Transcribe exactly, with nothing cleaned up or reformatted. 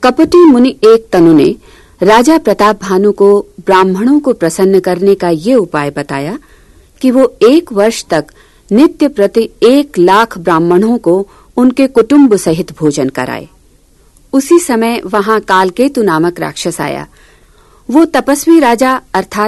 कपटी मुनि एक तनु ने राजा प्रताप भानु को ब्राह्मणों को प्रसन्न करने का ये उपाय बताया कि वो एक वर्ष तक नित्य प्रति एक लाख ब्राह्मणों को उनके कुटुंब सहित भोजन कराए। उसी समय वहां कालकेतु नामक राक्षस आया। वो तपस्वी राजा अर्थात